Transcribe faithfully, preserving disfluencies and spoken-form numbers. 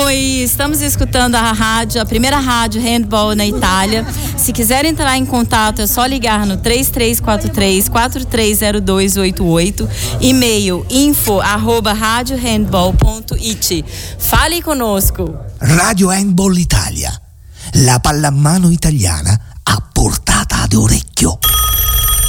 e estamos escutando a rádio, a primeira rádio handball na Itália. Se quiser entrar em contato, é só ligar no três três quatro três, quatro três zero dois oito oito, e-mail info arroba radio handball ponto it. Fale conosco. Radio Handball Italia, la pallamano italiana a portata d'orecchio.